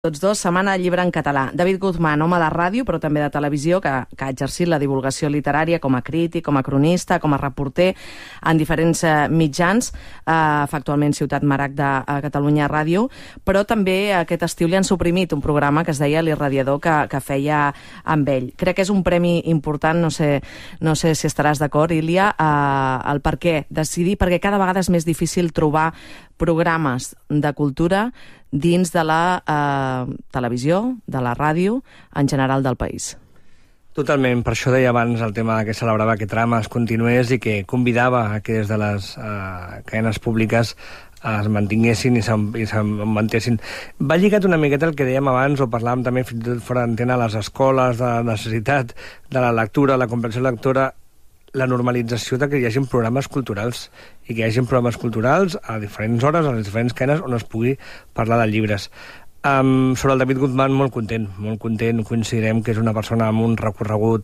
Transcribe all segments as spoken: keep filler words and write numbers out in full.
Tots dos, Setmana del Llibre en català. David Guzmán, home de ràdio, però també de televisió, que, que ha exercit la divulgació literària com a crític, com a cronista, com a reporter en diferents eh, mitjans, eh, fa actualment Ciutat Marac de eh, Catalunya Ràdio, però també aquest estiu li han suprimit un programa que es deia L'Irradiador, que, que feia amb ell. Crec que és un premi important, no sé, no sé si estaràs d'acord, Ilia, eh, el per què decidir, perquè cada vegada és més difícil trobar programes de cultura dins de la eh, televisió, de la ràdio, en general del país. Totalment, per això deia abans el tema que celebrava que Trama es continués i que convidava a que des de les eh, cadenes públiques es mantinguessin i se'n mantessin. Va lligat una miqueta el que dèiem abans, o parlàvem també fins i tot fora d'antena, a les escoles, de la necessitat de la lectura, la comprensió lectora, la normalització de que hi hagi programes culturals i que hi hagi programes culturals a diferents hores, a les diferents cadenes, on es pugui parlar de llibres. Um, sobre el David Guzmán, molt content, molt content. Coincidirem que és una persona amb un recorregut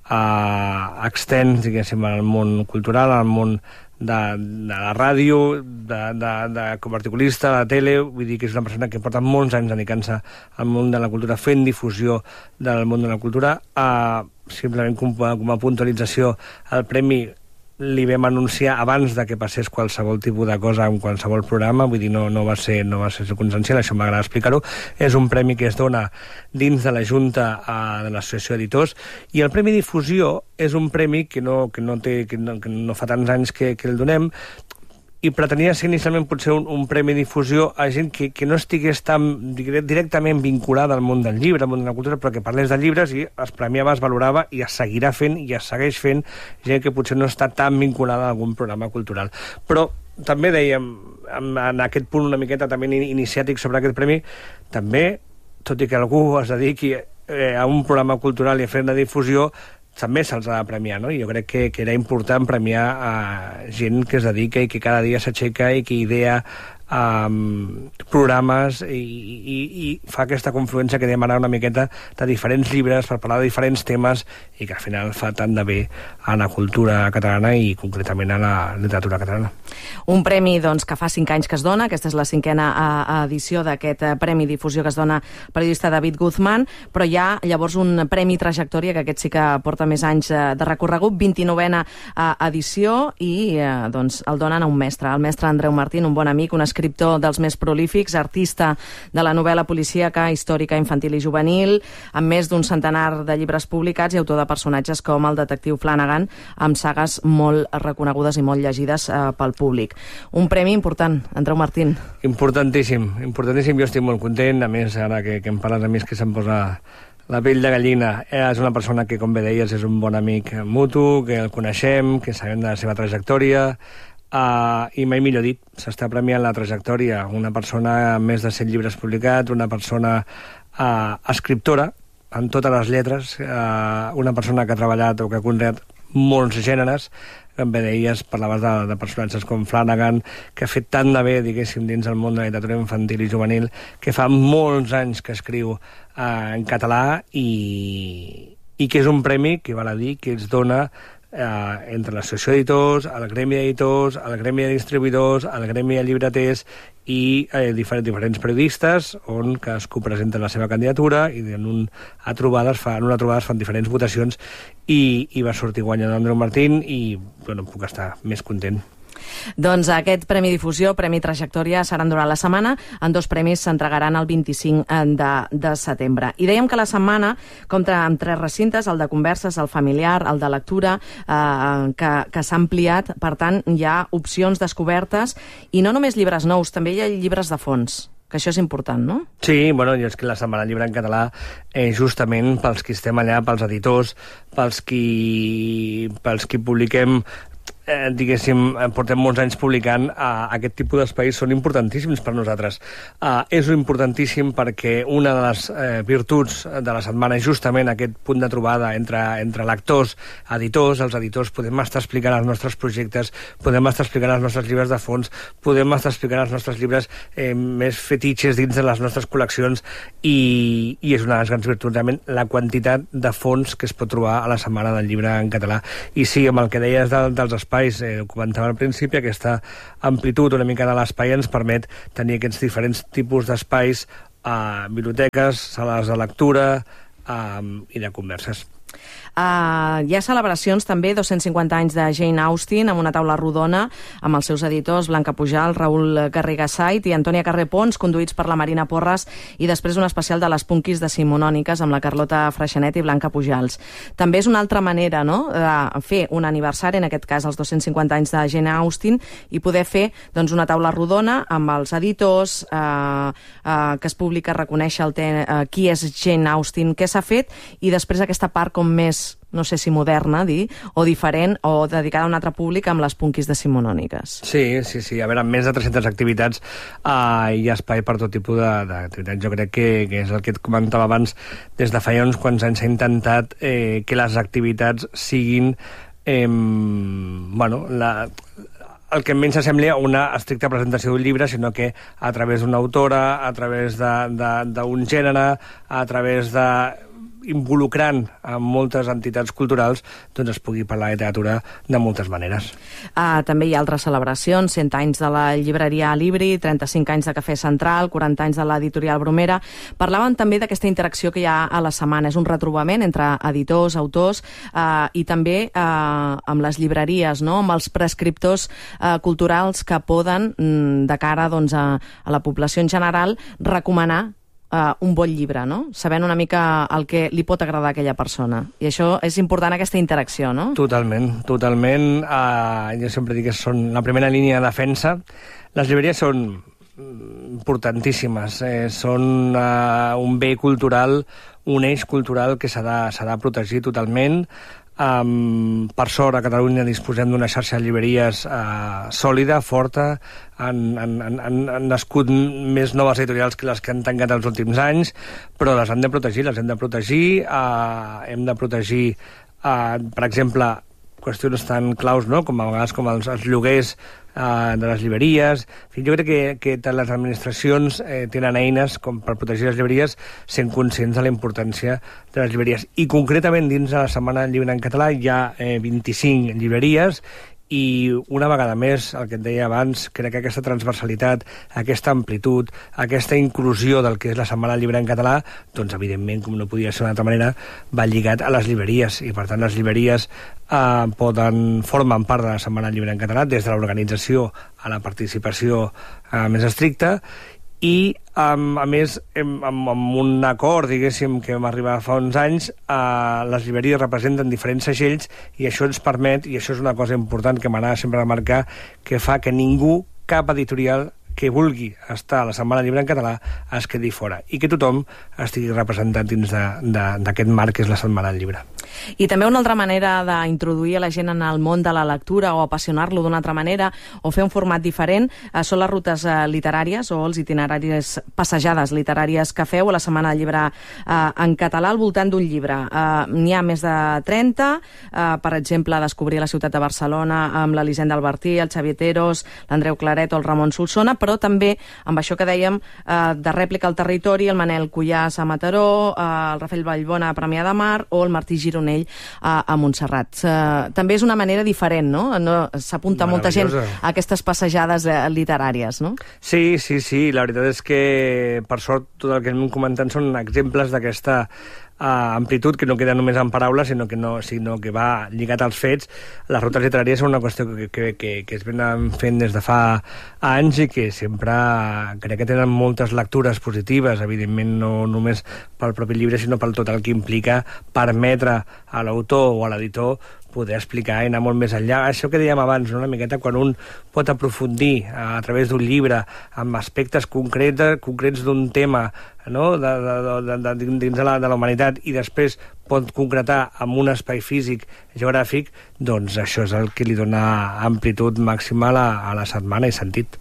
uh, extens, diguéssim, al món cultural, al món de, de la ràdio, de, de, de, com a articulista, de la tele. Vull dir que és una persona que porta molts anys dedicant-se al món de la cultura, fent difusió del món de la cultura. Uh, simplement com, com a puntualització, el premi li vam anunciar abans de que passés qualsevol tipus de cosa en qualsevol programa, vull dir, no, no va ser no va ser circumstancial, això m'agrada explicar-ho. És un premi que es dona dins de la Junta uh, de l'Associació d'Editors, i el Premi Difusió és un premi que no, que no, té, que no, que no fa tants anys que, que el donem, i pretenia ser inicialment potser un, un premi de difusió a gent que, que no estigués tan directament vinculada al món del llibre, al món de la cultura, però que parlés de llibres, i es premiava, es valorava i es seguirà fent i es segueix fent gent que potser no està tan vinculada a algun programa cultural. Però també dèiem, en, en aquest punt una miqueta també iniciàtic sobre aquest premi, també, tot i que algú es dediqui eh, a un programa cultural i a fer una difusió, també se'ls ha de premiar, no? I jo crec que, que era important premiar a gent que es dedica i que cada dia s'aixeca i que idea um, programes i, i, i fa aquesta confluència que dèiem ara una miqueta de diferents llibres per parlar de diferents temes i que al final fa tant de bé a la cultura catalana i concretament a la literatura catalana. Un premi doncs, que fa cinc anys que es dona, aquesta és la cinquena edició d'aquest Premi Difusió que es dona al periodista David Guzmán, però hi ha llavors un Premi Trajectòria, que aquest sí que porta més anys de recorregut, vint-i-novena edició, i doncs, el donen a un mestre, el mestre Andreu Martín, un bon amic, un escriptor dels més prolífics, artista de la novel·la policíaca, històrica, infantil i juvenil, amb més d'un centenar de llibres publicats i autor de personatges com el detectiu Flanagan, amb sagues molt reconegudes i molt llegides eh, pel públic. Un premi important, Andreu Martín. Importantíssim, importantíssim. Jo estic molt content, a més, ara que, que em parles a mi, és que se'm posa la pell de gallina. És una persona que, com bé deies, és un bon amic mutu, que el coneixem, que sabem de la seva trajectòria, uh, i mai millor dit, s'està premiant la trajectòria. Una persona amb més de cent llibres publicats, una persona uh, escriptora, en totes les lletres, uh, una persona que ha treballat o que ha conreat molts gèneres, com bé deies, parlaves de, de personatges com Flanagan, que ha fet tant de bé, diguéssim, dins el món de la literatura infantil i juvenil, que fa molts anys que escriu eh, en català, i, i que és un premi que val a dir que es dona eh, entre l'associació d'editors, el gremi d'editors, el gremi de distribuïdors, el gremi de llibreters i eh, diferents, diferents periodistes, on cadascú presenta la seva candidatura i en, un, a trobades fa, en una trobada es fan diferents votacions, i, i va sortir guanyant Andreu Martín, i bueno, puc estar més content. Doncs aquest Premi Difusió, Premi Trajectòria, seran durant la setmana. En dos premis s'entregaran el vint-i-cinc de, de setembre. I dèiem que la setmana compta amb tres recintes, el de converses, el familiar, el de lectura, eh, que, que s'ha ampliat. Per tant, hi ha opcions descobertes, i no només llibres nous, també hi ha llibres de fons, que això és important, no? Sí, bueno, i és que la Setmana del Llibre en català, eh, justament pels qui estem allà, pels editors, pels qui, pels qui publiquem, eh, diguéssim, portem molts anys publicant, eh, aquest tipus d'espais són importantíssims per nosaltres. Eh, és importantíssim perquè una de les eh, virtuts de la setmana és justament aquest punt de trobada entre, entre lectors, editors. Els editors podem estar explicant els nostres projectes, podem estar explicant els nostres llibres de fons, podem estar explicant els nostres llibres eh, més fetitxes dins de les nostres col·leccions, i, i és una de les grans virtuts, realment, la quantitat de fons que es pot trobar a la Setmana del Llibre en català. I sí, amb el que deies de, dels espais, eh, ho comentava al principi, aquesta amplitud una mica de l'espai ens permet tenir aquests diferents tipus d'espais a biblioteques, sales de lectura um, i de converses. Uh, hi ha celebracions també, dos-cents cinquanta anys de Jane Austen, amb una taula rodona amb els seus editors Blanca Pujal, Raül Garriga-Sait i Antònia Carré Pons, conduïts per la Marina Porres, i després un especial de les punquis decimonòniques amb la Carlota Freixanet i Blanca Pujals. També és una altra manera, no?, de fer un aniversari, en aquest cas els dos-cents cinquanta anys de Jane Austen, i poder fer doncs, una taula rodona amb els editors, eh, eh, que es publica reconèixer el te eh, qui és Jane Austen, què s'ha fet, i després aquesta part com més, no sé si moderna, dir, o diferent, o dedicada a un altre públic amb les punquis decimonòniques. Sí, sí, sí. A veure, amb més de tres-centes activitats eh, hi ha espai per tot tipus d'activitats. Jo crec que, que és el que et comentava abans, des de fa uns quants anys s'ha intentat eh, que les activitats siguin eh, bueno, la, el que menys s'assembli a una estricta presentació d'un llibre, sinó que a través d'una autora, a través d'un gènere, a través de involucrant amb moltes entitats culturals, doncs es pugui parlar de literatura de moltes maneres. Uh, també hi ha altres celebracions, cent anys de la llibreria Libri, trenta-cinc anys de Cafè Central, quaranta anys de l'editorial Bromera. Parlaven també d'aquesta interacció que hi ha a la setmana. És un retrobament entre editors, autors, uh, i també uh, amb les llibreries, no?, amb els prescriptors uh, culturals que poden, mm, de cara doncs, a, a la població en general, recomanar Uh, un bon llibre, no? Sabent una mica el que li pot agradar a aquella persona. I això és important, aquesta interacció, no? Totalment, totalment. Uh, jo sempre dic que són la primera línia de defensa. Les llibreries són importantíssimes. Eh, són uh, un bé cultural, un eix cultural que s'ha de, s'ha de protegir totalment. Um, per sort, a Catalunya disposem d'una xarxa de llibreries uh, sòlida, forta. Han, han, han, han nascut més noves editorials que les que han tancat els últims anys, però les hem de protegir, les hem de protegir. Uh, hem de protegir, uh, per exemple, qüestions tan claus, no?, com a vegades com els, els lloguers uh, de les llibreries. En fi, jo crec que, que tant les administracions eh, tenen eines com per protegir les llibreries, sent conscients de la importància de les llibreries. I concretament dins de la Setmana del Llibre en Català hi ha eh, vint-i-cinc llibreries, i una vegada més, el que et deia abans, crec que aquesta transversalitat, aquesta amplitud, aquesta inclusió del que és la Setmana del Llibre en Català, doncs evidentment, com no podia ser d'una altra manera, va lligat a les llibreries, i per tant les llibreries eh, poden, formen part de la Setmana del Llibre en Català, des de l'organització a la participació eh, més estricta, i um, a més amb, amb un acord, diguéssim, que vam arribar fa uns anys, uh, les llibreries representen diferents segells, i això ens permet, i això és una cosa important que m'agrada sempre remarcar, que fa que ningú, cap editorial que vulgui estar a la Setmana del Llibre en Català es quedi fora, i que tothom estigui representat dins d'aquest marc que és la Setmana del Llibre. I també una altra manera d'introduir a la gent en el món de la lectura, o apassionar-lo d'una altra manera, o fer un format diferent, eh, són les rutes eh, literàries o els itineraris, passejades literàries que feu a la Setmana del Llibre eh, en català al voltant d'un llibre. Eh, N'hi ha més de trenta, eh, per exemple, Descobrir la ciutat de Barcelona amb l'Elisenda Albertí, el Xavier Teros, l'Andreu Claret o el Ramon Solsona, però també amb això que dèiem eh, de Rèplica al territori, el Manel Cuyàs a Mataró, eh, el Rafael Vallbona a Premià de Mar o el Martí Gironell a, a Montserrat. Eh, també és una manera diferent, no? no S'apunta molta gent a aquestes passejades eh, literàries, no? Sí, sí, sí. La veritat és que, per sort, tot el que hem comentat són exemples d'aquesta Uh, amplitud que no queda només en paraules, sinó que, no, sinó que va lligat als fets. Les rutes literàries són una qüestió que, que, que, que es venen fent des de fa anys i que sempre crec que tenen moltes lectures positives, evidentment no només pel propi llibre, sinó pel tot el que implica permetre a l'autor o a l'editor poder explicar i anar molt més enllà. Això que dèiem abans, no? Una miqueta quan un pot aprofundir a, a través d'un llibre amb aspectes concrets, concrets d'un tema, no? de, de, de, de, dins de la, de la humanitat, i després pot concretar amb un espai físic, geogràfic, doncs això és el que li dona amplitud màxima a la, a la setmana i sentit.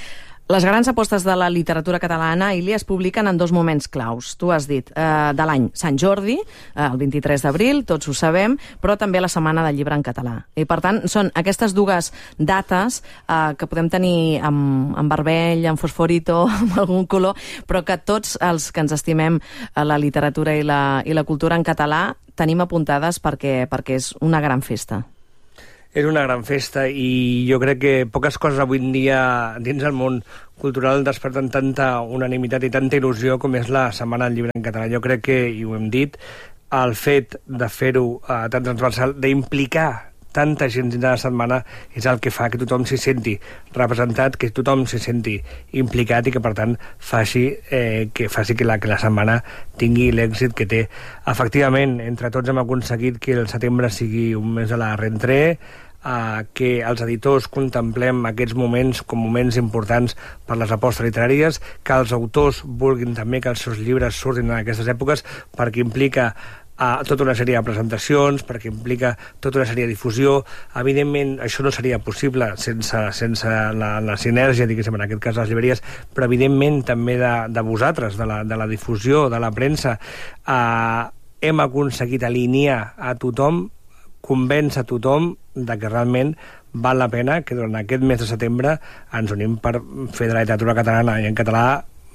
Les grans apostes de la literatura catalana, Ili, es publiquen en dos moments claus. Tu has dit, eh, de l'any Sant Jordi, eh, el vint-i-tres d'abril, tots ho sabem, però també la Setmana del Llibre en català. I, per tant, són aquestes dues dates eh, que podem tenir amb, amb vermell, amb fosforito, amb algun color, però que tots els que ens estimem la literatura i la, i la cultura en català tenim apuntades perquè, perquè és una gran festa. És una gran festa i jo crec que poques coses avui en dia dins el món cultural desperten tanta unanimitat i tanta il·lusió com és la Setmana del Llibre en Català. Jo crec que, i ho hem dit, el fet de fer-ho eh, tan transversal, d'implicar tanta gent dins de la setmana és el que fa que tothom s'hi senti representat, que tothom s'hi senti implicat i que, per tant, faci, eh, que, faci que, la, que la setmana tingui l'èxit que té. Efectivament, entre tots hem aconseguit que el setembre sigui un mes de la rentrée, eh, que els editors contemplem aquests moments com moments importants per les apostes literàries, que els autors vulguin també que els seus llibres surtin en aquestes èpoques, perquè implica a tota una sèrie de presentacions, perquè implica tota una sèrie de difusió. Evidentment, això no seria possible sense, sense la, la sinergia, diguéssim, en aquest cas de les llibreries, però evidentment també de, de vosaltres, de la, de la difusió, de la premsa. Eh, hem aconseguit alinear a tothom, convèncer a tothom de que realment val la pena que durant aquest mes de setembre ens unim per fer de la literatura catalana i en català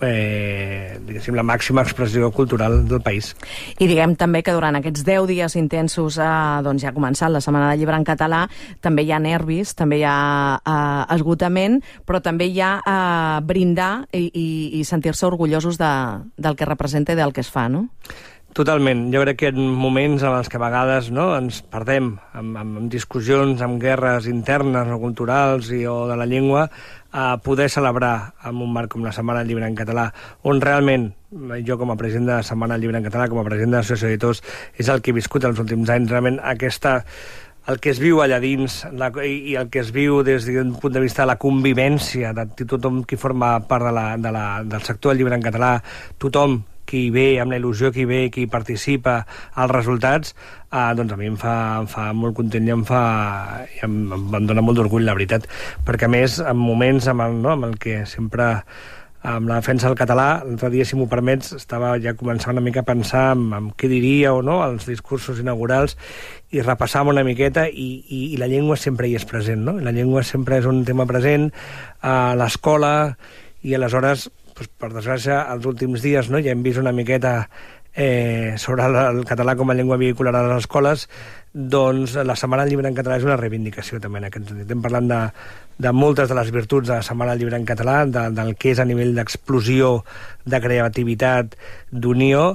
Eh, diguéssim, la màxima expressió cultural del país. I diguem també que durant aquests deu dies intensos, eh, doncs ja ha començat la Setmana del Llibre en Català, també hi ha nervis, també hi ha eh, esgotament, però també hi ha eh, brindar i, i, i sentir-se orgullosos de, del que representa i del que es fa, no? Totalment. Jo crec que en moments en els que a vegades no, ens perdem amb, amb, amb discussions, amb guerres internes o culturals i, o de la llengua, a poder celebrar en un marc com la Setmana del Llibre en Català, on realment jo com a president de la Setmana del Llibre en Català, com a president de l'Associació d'Editors, és el que he viscut els últims anys, realment aquesta el que es viu allà dins la, i, i el que es viu des d'un punt de vista de la convivència de tothom qui forma part de la, de la, del sector del llibre en català, tothom qui hi ve, amb la il·lusió qui hi ve, qui participa als resultats, eh, doncs a mi em fa, em fa molt content i em fa i em, em dona molt d'orgull, la veritat, perquè a més en moments amb el, no, amb el que sempre amb la defensa del català, l'altre dia, si m'ho permets, estava ja començant una mica a pensar en, en què diria o no els discursos inaugurals i repassàvem una miqueta i, i, i la llengua sempre hi és present, no? La llengua sempre és un tema present a l'escola i aleshores, doncs, per desgràcia, els últims dies no, ja hem vist una miqueta eh, sobre el, el català com a llengua vehicular a les escoles, doncs la Setmana del Llibre en Català és una reivindicació també en aquest sentit. Estem parlant de, de moltes de les virtuts de la Setmana del Llibre en Català, de, del que és a nivell d'explosió, de creativitat, d'unió,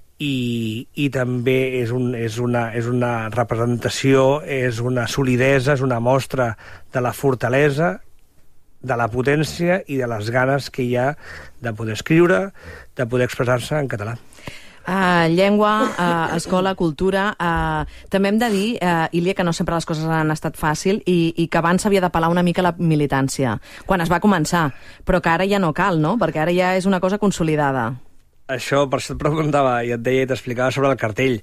i, i també és, un, és, una, és una representació, és una solidesa, és una mostra de la fortalesa, de la potència i de les ganes que hi ha de poder escriure, de poder expressar-se en català. Uh, llengua, uh, escola, cultura... Uh, també hem de dir, uh, Ilia, que no sempre les coses han estat fàcil i, i que abans s'havia de pelar una mica la militància, quan es va començar, però que ara ja no cal, no? Perquè ara ja és una cosa consolidada. Això, per això et preguntava i et deia i t'explicava sobre el cartell.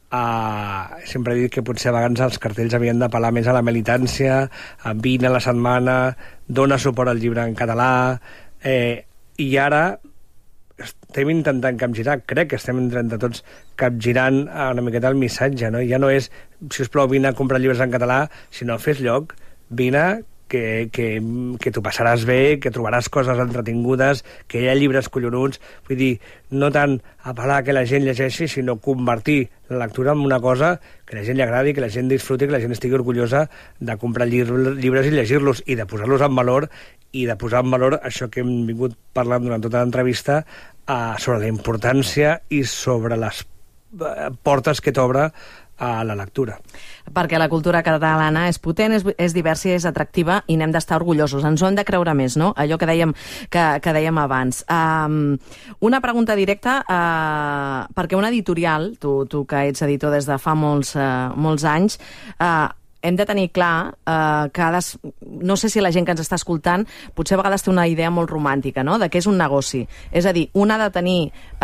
Uh, sempre he dit que potser a vegades els cartells havien d'apel·lar més a la militància, a vine a la setmana, dona suport al llibre en català, eh, i ara estem intentant capgirar, crec que estem entre tots capgirant una miqueta el missatge, no? Ja no és, si us plau, vine a comprar llibres en català, sinó fes lloc, vine, que, que, que t'ho passaràs bé, que trobaràs coses entretingudes, que hi ha llibres collonuts, vull dir, no tant apel·lar que la gent llegeixi, sinó convertir la lectura en una cosa que la gent li agradi, que la gent disfruti, que la gent estigui orgullosa de comprar llibres i llegir-los, i de posar-los en valor, i de posar en valor això que hem vingut parlant durant tota l'entrevista, eh, sobre la importància i sobre les eh, portes que t'obre a la lectura. Perquè la cultura catalana és potent, és, és diversa i és atractiva i n'hem d'estar orgullosos. Ens ho hem de creure més, no? Allò que dèiem, que, que dèiem abans. Um, una pregunta directa, uh, perquè una editorial, tu, tu que ets editor des de fa molts, uh, molts anys, uh, hem de tenir clar eh, que ha de, no sé si la gent que ens està escoltant potser a vegades té una idea molt romàntica, no?, de què és un negoci. És a dir, un ha de tenir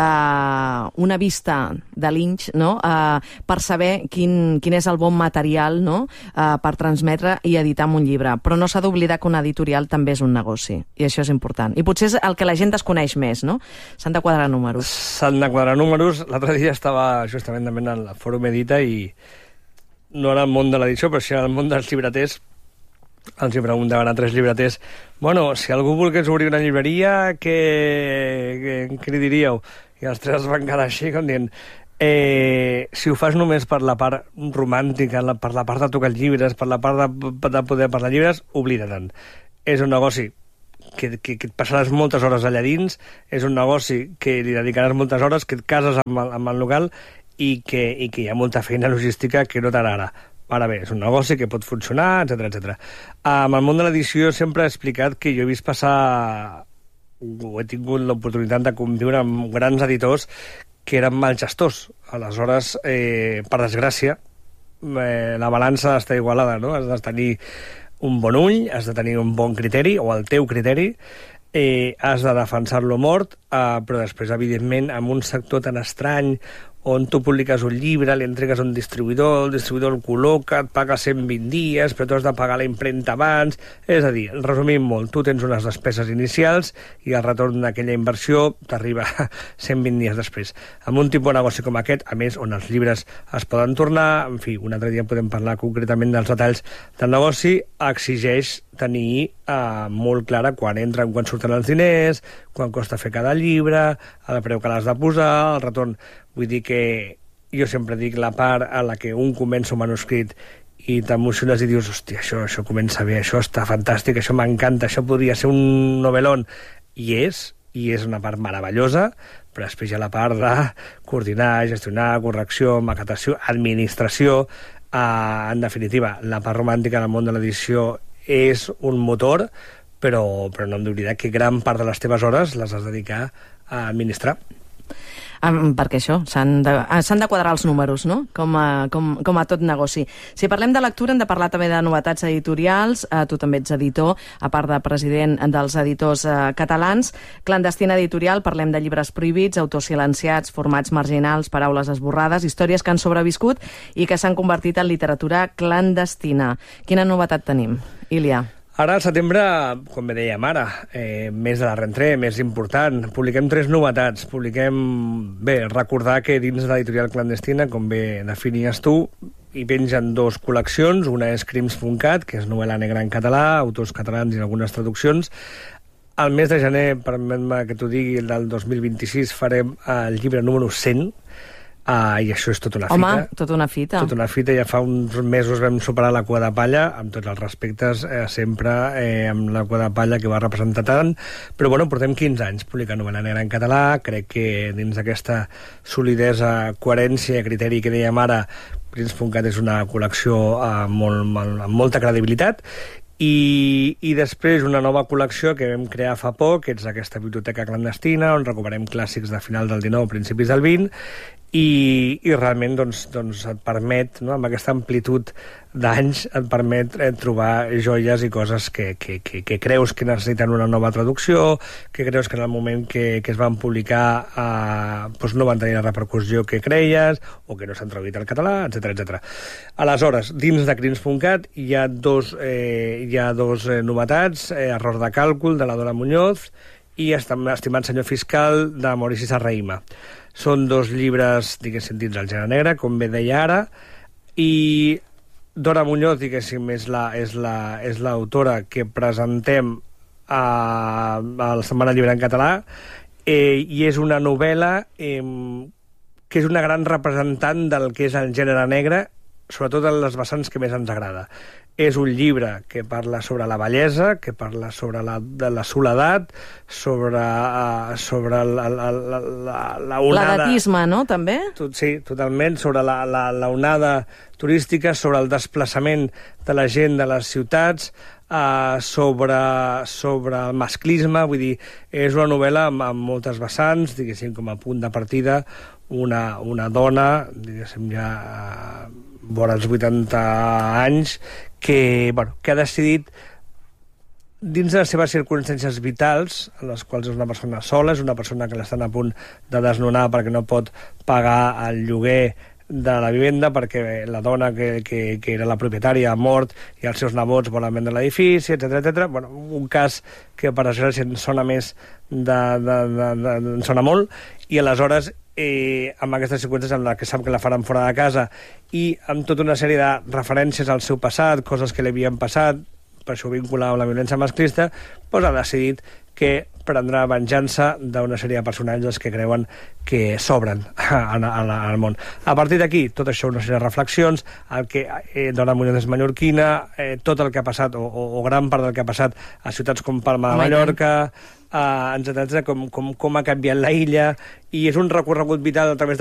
eh, una vista de linx, no?, eh, per saber quin, quin és el bon material, no?, eh, per transmetre i editar en un llibre. Però no s'ha d'oblidar que una editorial també és un negoci, i això és important. I potser és el que la gent desconeix més, no? S'han de quadrar números. S'han de quadrar números. L'altre dia estava justament també en el Fòrum Edita i no en el món de l'edició, però sí en el món dels llibreters, els hi preguntaven a tres llibreters, bueno, si algú volgués obrir una llibreria, què, què, què li diríeu? I els tres van quedar així, com dient, Eh, si ho fas només per la part romàntica, per la part de tocar llibres, per la part de, de poder parlar llibres, oblida-te'n. És un negoci que, que, que et passaràs moltes hores allà dins, és un negoci que li dedicaràs moltes hores, que et cases amb el, amb el local i que, i que hi ha molta feina logística que no t'agrada. Ara bé, és un negoci que pot funcionar, etcètera, etcètera. Amb el món de l'edició sempre he explicat que jo he vist passar, o he tingut l'oportunitat de conviure amb grans editors que eren mal gestors. Aleshores, eh, per desgràcia, eh, la balança està igualada, no? Has de tenir un bon ull, has de tenir un bon criteri, o el teu criteri, eh, has de defensar-lo mort, eh, però després, evidentment, en un sector tan estrany, on tu publiques un llibre, li entregues a un distribuïdor, el distribuïdor el col·loca, et paga cent vint dies, però tu has de pagar la impremta abans. És a dir, resumint molt, tu tens unes despeses inicials i el retorn d'aquella inversió t'arriba cent vint dies després. Amb un tipus de negoci com aquest, a més, on els llibres es poden tornar, en fi, un altre dia podem parlar concretament dels detalls del negoci, exigeix tenir eh, molt clara quan entren, quan surten els diners, quan costa fer cada llibre, el preu que l'has de posar, el retorn. Vull dir que jo sempre dic la part a la que un comença un manuscrit i t'emociones i dius, hòstia, això, això comença bé, això està fantàstic, això m'encanta, això podria ser un novel·lón. I és, i és una part meravellosa, però després hi ha la part de coordinar, gestionar, correcció, maquetació, administració. Eh, en definitiva, la part romàntica del món de l'edició és un motor, però, però no hem d'oblidar que gran part de les teves hores les has de dedicar a administrar. Um, perquè això, s'han de, s'han de quadrar els números, no? Com a, com, com a tot negoci. Si parlem de lectura, hem de parlar també de novetats editorials. Uh, tu també ets editor, a part de president dels editors uh, catalans. Clandestina Editorial, parlem de llibres prohibits, autors silenciats, formats marginals, paraules esborrades, històries que han sobreviscut i que s'han convertit en literatura clandestina. Quina novetat tenim, Ilia? Ara, al setembre, com bé dèiem ara, eh, més de la rentrée, més important, publiquem tres novetats. Publiquem, bé, recordar que dins de l'editorial clandestina, com bé definies tu, hi pengen dos col·leccions. Una és Crims punt cat, que és novel·la negra en català, autors catalans i algunes traduccions. Al mes de gener, permet-me que t'ho digui, el del dos mil vint-i-sis, farem el llibre número cent, Uh, i això és tota una Home, fita. Home, tota una fita. Tota una fita. Ja fa uns mesos vam superar la cua de palla, amb tots els respectes, eh, sempre eh, amb la cua de palla que va representar tant, però bueno, portem quinze anys publicant novel·la negra en català. Crec que dins d'aquesta solidesa, coherència i criteri que dèiem ara, Crims punt cat és una col·lecció eh, molt, molt, amb molta credibilitat. I, i després una nova col·lecció que vam crear fa poc, que és aquesta biblioteca clandestina, on recuperem clàssics de final del dinou, principis del vint, i, i realment doncs, doncs et permet, no, amb aquesta amplitud d'anys, et permet eh, trobar joies i coses que, que, que, que creus que necessiten una nova traducció, que creus que en el moment que, que es van publicar eh, doncs no van tenir la repercussió que creies, o que no s'han traduït al català, etcètera, etcètera. Aleshores, dins de Crims punt cat hi ha dos, eh, hi ha dos eh, novetats, eh, Error de càlcul, de la Dora Muñoz, i Estimat senyor fiscal, de Maurici Serrahima. Són dos llibres, diguéssim, dins del gènere negre, com bé deia ara, i Dora Muñoz, diguéssim, és la, és la, és l'autora que presentem a, a la Setmana Llibre en català, eh, i és una novel·la eh, que és una gran representant del que és el gènere negre, sobretot en les vessants que més ens agrada. És un llibre que parla sobre la bellesa, que parla sobre la, de la soledat, sobre, uh, sobre la, la, la, la, la onada... L'edatisme, no?, també? Tot, sí, totalment, sobre la, la, la onada turística, sobre el desplaçament de la gent de les ciutats, uh, sobre, sobre el masclisme. Vull dir, és una novel·la amb, amb moltes vessants, diguéssim, com a punt de partida, una, una dona, diguéssim, ja... Uh, vora els vuitanta anys, que, bueno, que ha decidit, dins de les seves circumstàncies vitals, en les quals és una persona sola, és una persona que l'estan a punt de desnonar perquè no pot pagar el lloguer de la vivenda, perquè la dona que, que, que era la propietària ha mort i els seus nebots volen vendre l'edifici, etcètera, etcètera. Bueno, un cas que per desgràcia en sona més de, de, de, de, en sona molt, i aleshores eh, amb aquestes circumstàncies en què sap que la faran fora de casa i amb tota una sèrie de referències al seu passat, coses que li havien passat, per això vinculava amb la violència masclista, doncs ha decidit que prendrà venjança d'una sèrie de personatges que creuen que s'obren al món. A partir d'aquí, tot això, una sèrie de reflexions, el que eh, Dona Muñoz és mallorquina, eh, tot el que ha passat, o, o, o gran part del que ha passat a ciutats com Palma de Mallorca, eh, etcètera, com, com, com ha canviat la illa, i és un recorregut vital a través de